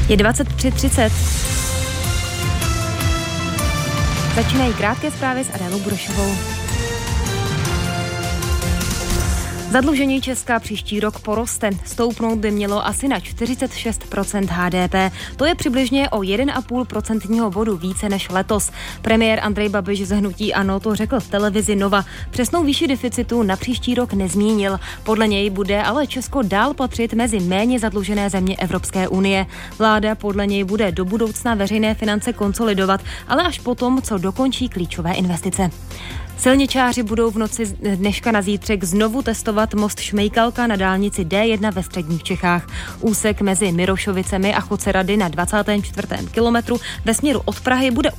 Je 23:30. Začínají krátké zprávy s Adélou Burošovou. Zadlužení Česka příští rok poroste. Stoupnout by mělo asi na 46% HDP. To je přibližně o 1,5% bodu více než letos. Premiér Andrej Babiš z hnutí ANO to řekl v televizi Nova. Přesnou výši deficitu na příští rok nezmínil. Podle něj bude ale Česko dál patřit mezi méně zadlužené země Evropské unie. Vláda podle něj bude do budoucna veřejné finance konsolidovat, ale až potom, co dokončí klíčové investice. Silničáři budou v noci dneška na zítřek znovu testovat most Šmejkalka na dálnici D1 ve středních Čechách. Úsek mezi Mirošovicemi a Chocerady na 24. kilometru ve směru od Prahy bude